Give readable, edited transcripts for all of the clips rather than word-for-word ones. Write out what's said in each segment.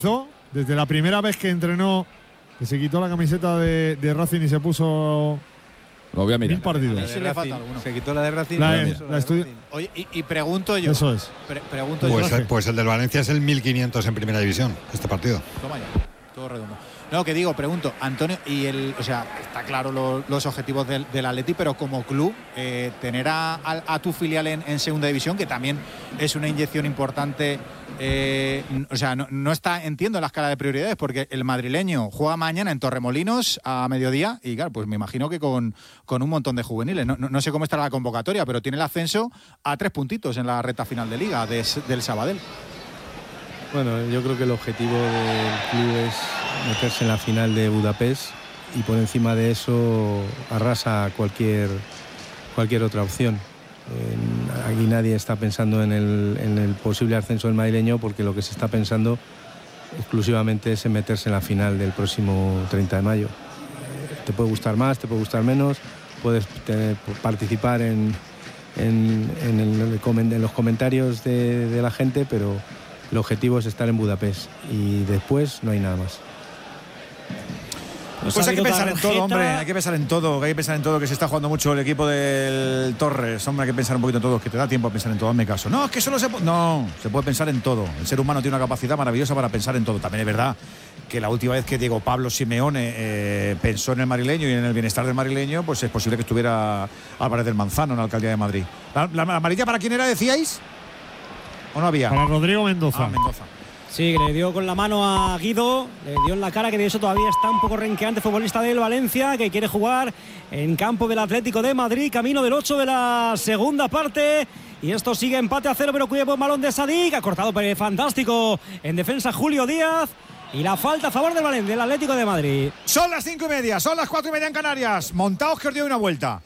Desde la primera vez que entrenó, que se quitó la camiseta de Racing y se puso lo voy a mirar. 1000 partidos. Se quitó la de Racing. Oye, y pregunto yo. Eso es. Pregunto pues el del Valencia es el 1500 en primera división, este partido. Toma ya, todo redondo. No, que digo, pregunto, Antonio, o sea, está claro los objetivos del Atleti, pero como club, tener a tu filial en segunda división, que también es una inyección importante, o sea, no está, entiendo, en la escala de prioridades, porque el madrileño juega mañana en Torremolinos a mediodía, y claro, pues me imagino que con un montón de juveniles. No sé cómo estará la convocatoria, pero tiene el ascenso a 3 puntitos en la recta final de Liga del Sabadell. Bueno, yo creo que el objetivo del club es meterse en la final de Budapest y por encima de eso arrasa cualquier otra opción. Aquí nadie está pensando en el posible ascenso del madrileño, porque lo que se está pensando exclusivamente es en meterse en la final del próximo 30 de mayo. Te puede gustar más, te puede gustar menos, puedes participar en los comentarios de la gente, pero el objetivo es estar en Budapest y después no hay nada más. Pues hay que pensar en todo, hombre, hay que pensar en todo, que se está jugando mucho el equipo del Torres, hombre, hay que pensar un poquito en todo, que te da tiempo a pensar en todo, hazme caso. No, es que solo se puede pensar en todo. El ser humano tiene una capacidad maravillosa para pensar en todo. También es verdad que la última vez que Diego Pablo Simeone pensó en el madrileño y en el bienestar del madrileño, pues es posible que estuviera Álvarez del Manzano en la alcaldía de Madrid. ¿La amarilla para quién era, decíais? ¿O no había? Para Rodrigo Mendoza. Mendoza. Sí, que le dio con la mano a Guido, le dio en la cara, que de eso todavía está un poco renqueante, futbolista del Valencia, que quiere jugar en campo del Atlético de Madrid, camino del 8 de la segunda parte. Y esto sigue empate a 0, pero cuide buen balón de Sadik, ha cortado pero fantástico en defensa Julio Díaz. Y la falta a favor del Valencia, del Atlético de Madrid. Son las 5:30, son las 4:30 en Canarias. Montaos que os dio una vuelta.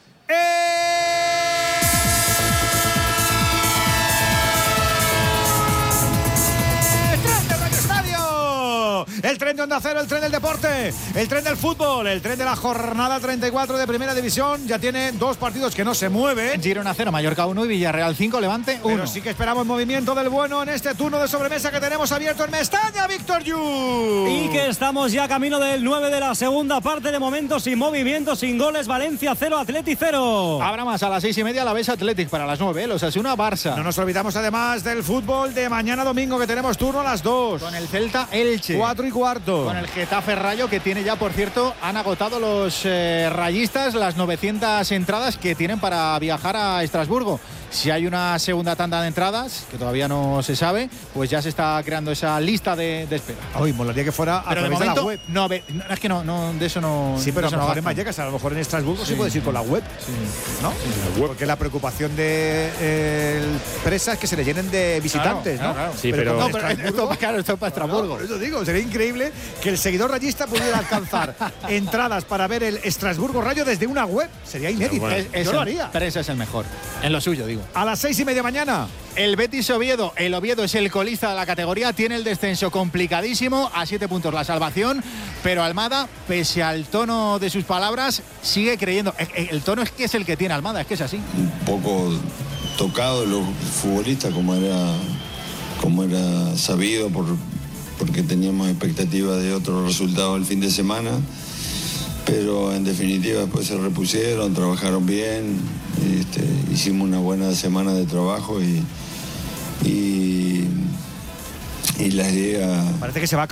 El tren de Onda Cero, el tren del deporte, el tren del fútbol, el tren de la jornada 34 de Primera División. Ya tiene 2 partidos que no se mueven. Girona 0, Mallorca 1 y Villarreal 5, Levante 1. Pero sí que esperamos movimiento del bueno en este turno de sobremesa que tenemos abierto en Mestalla, Víctor Yu. Y que estamos ya camino del 9 de la segunda parte, de momento sin movimiento, sin goles. Valencia 0, Atleti 0. Habrá más a las 6:30, la Besa Athletic para las 9, los Osasuna Barça. No nos olvidamos además del fútbol de mañana domingo, que tenemos turno a las 2. Con el Celta Elche. 4:15. Con el Getafe Rayo, que tiene ya, por cierto, han agotado los rayistas las 900 entradas que tienen para viajar a Estrasburgo. Si hay una segunda tanda de entradas, que todavía no se sabe, pues ya se está creando esa lista de espera. Hoy molaría que fuera a través de la web. No, es que no, de eso no. Sí, pero a lo mejor en Vallecas, a lo mejor en Estrasburgo sí puedes ir con la web. Sí. ¿No? Sí, porque la preocupación de Presa es que se le llenen de visitantes, claro, ¿no? Claro. Sí, pero esto es para Estrasburgo. Por eso digo, sería increíble que el seguidor rayista pudiera alcanzar entradas para ver el Estrasburgo Rayo desde una web. Sería inédito. Yo lo haría. Presa es el mejor. En lo suyo, digo. A las 6:30 mañana. El Betis Oviedo. El Oviedo es el colista de la categoría. Tiene el descenso complicadísimo. A 7 puntos la salvación. Pero Almada, pese al tono de sus palabras, sigue creyendo. El tono es que es el que tiene Almada. Es que es así. Un poco tocado los futbolistas, como era sabido, porque teníamos expectativas de otro resultado el fin de semana. Pero en definitiva después se repusieron, trabajaron bien, hicimos una buena semana de trabajo y la idea... Parece que se va a